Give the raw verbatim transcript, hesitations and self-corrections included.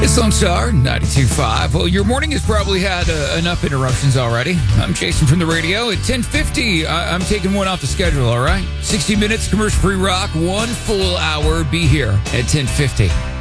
It's Lone Star ninety-two point five. Well, your morning has probably had uh, enough interruptions already. I'm Jason from the radio. At ten fifty, I- I'm taking one off the schedule, all right? sixty minutes, commercial-free rock, one full hour. Be here at ten fifty.